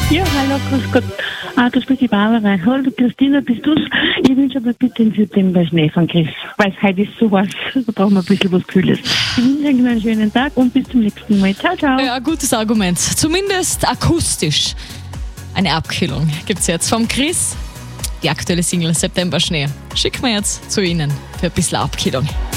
Ja, hallo, grüß Gott. Da spricht die Barbara. Hallo, Christina, bist du's? Ich wünsche aber bitte den September Schnee von Chris, weil es heute ist so heiß, da brauchen wir ein bisschen was Kühles. Ich wünsche euch einen schönen Tag und bis zum nächsten Mal. Ciao, ciao. Ja, gutes Argument. Zumindest akustisch. Eine Abkühlung gibt es jetzt vom Chris. Die aktuelle Single September Schnee. Schicken wir jetzt zu Ihnen für ein bisschen Abkühlung.